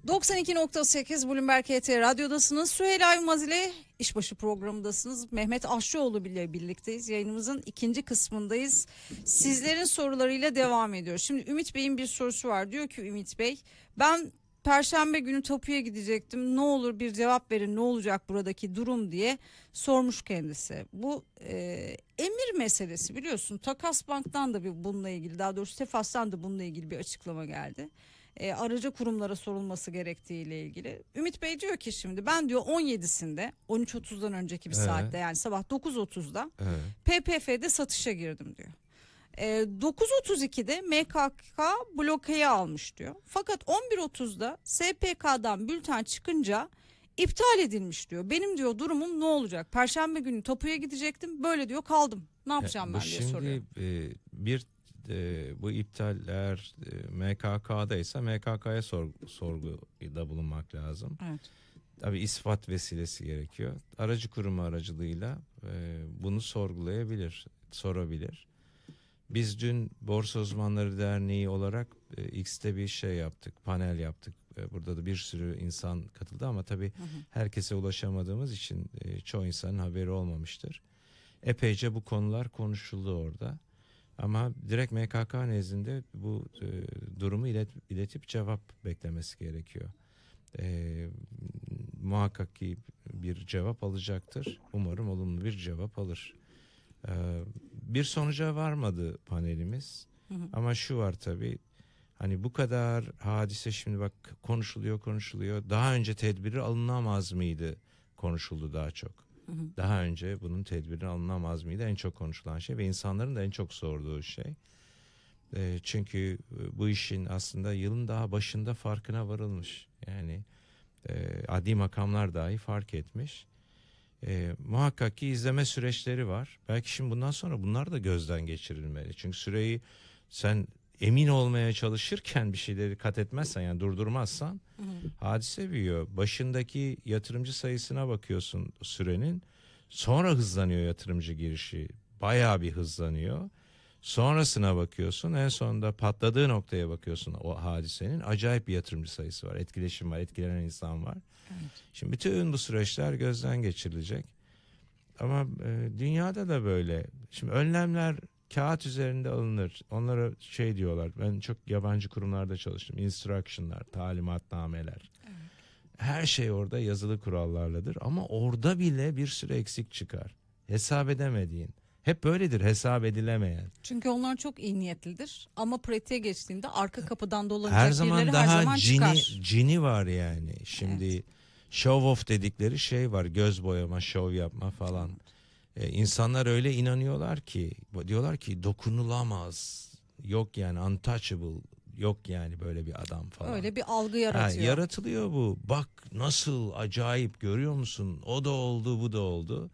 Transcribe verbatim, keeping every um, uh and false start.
doksan iki nokta sekiz Bloomberg H T Radyo'dasınız. Süheyla Yılmaz ile İşbaşı programındasınız. Mehmet Aşçıoğlu ile birlikteyiz. Yayınımızın ikinci kısmındayız. Sizlerin sorularıyla devam ediyoruz. Şimdi Ümit Bey'in bir sorusu var. Diyor ki Ümit Bey, ben Perşembe günü tapuya gidecektim. Ne olur bir cevap verin, ne olacak buradaki durum diye sormuş kendisi. Bu e, emir meselesi, biliyorsun. Takas Bank'tan da bir bununla ilgili, daha doğrusu Tefas'tan da bununla ilgili bir açıklama geldi. E, aracı kurumlara sorulması gerektiği ile ilgili. Ümit Bey diyor ki şimdi ben diyor on yedisinde on üç otuzdan önceki bir Evet. saatte, yani sabah dokuz otuzda Evet. P P F'de satışa girdim diyor. E, dokuz otuz ikide M K K blokeye almış diyor. Fakat on bir otuzda S P K'dan bülten çıkınca iptal edilmiş diyor. Benim diyor durumum ne olacak? Perşembe günü tapuya gidecektim. Böyle diyor kaldım. Ne yapacağım E, ben bu diye şimdi soruyor. e, bir e, bu iptaller e, M K K'daysa M K K'ya sor, sorguda bulunmak lazım. Evet. Tabii ispat vesilesi gerekiyor. Aracı kurumu aracılığıyla e, bunu sorgulayabilir, sorabilir. Biz dün Borsa Uzmanları Derneği olarak e, X'te bir şey yaptık, panel yaptık. E, burada da bir sürü insan katıldı ama tabii Hı hı. herkese ulaşamadığımız için e, çoğu insanın haberi olmamıştır. Epeyce bu konular konuşuldu orada. Ama direkt M K K nezdinde bu e, durumu ilet, iletip cevap beklemesi gerekiyor. E, muhakkak ki bir cevap alacaktır. Umarım olumlu bir cevap alır. E, bir sonuca varmadı panelimiz. Hı hı. Ama şu var tabii. Hani bu kadar hadise şimdi bak konuşuluyor konuşuluyor. Daha önce tedbiri alınamaz mıydı? Konuşuldu daha çok. Hı hı. Daha önce bunun tedbiri alınamaz mıydı? En çok konuşulan şey ve insanların da en çok sorduğu şey. E, çünkü bu işin aslında yılın daha başında farkına varılmış. Yani e, adli makamlar dahi fark etmiş. E, muhakkak ki izleme süreçleri var. Belki şimdi bundan sonra bunlar da gözden geçirilmeli. Çünkü süreyi sen emin olmaya çalışırken bir şeyleri kat etmezsen, yani durdurmazsan Hı hı. hadise büyüyor. Başındaki yatırımcı sayısına bakıyorsun sürenin. Sonra hızlanıyor yatırımcı girişi. Bayağı bir hızlanıyor. Sonrasına bakıyorsun, en sonunda patladığı noktaya bakıyorsun, o hadisenin acayip bir yatırımcı sayısı var, etkileşim var, etkilenen insan var. Evet. Şimdi bütün bu süreçler gözden geçirilecek. Ama e, dünyada da böyle. Şimdi önlemler kağıt üzerinde alınır. Onlara şey diyorlar. Ben çok yabancı kurumlarda çalıştım. Instruction'lar, talimatnameler. Evet. Her şey orada yazılı kurallarladır. Ama orada bile bir sürü eksik çıkar. Hesap edemediğin. Hep böyledir, hesap edilemeyen. Çünkü onlar çok iyi niyetlidir ama pratiğe geçtiğinde arka kapıdan Her dolanacak zaman birileri daha her zaman cini, çıkar. cini var yani. Şimdi Evet. show off dedikleri şey var. Göz boyama, şov yapma falan. Ee, insanlar öyle inanıyorlar ki, diyorlar ki dokunulamaz. Yok yani untouchable. Yok yani böyle bir adam falan. Öyle bir algı Ha, yaratıyor. yaratılıyor bu. Bak nasıl acayip, görüyor musun? O da oldu, bu da oldu.